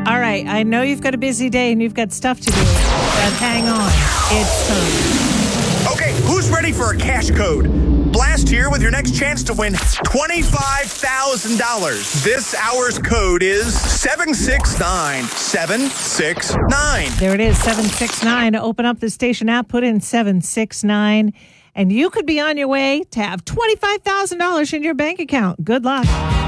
All right, I know you've got a busy day and you've got stuff to do, but hang on. It's time. Okay, who's ready for a cash code? Blast here with your next chance to win $25,000. This hour's code is 769-769. There it is, 769. Open up the station app, put in 769, and you could be on your way to have $25,000 in your bank account. Good luck.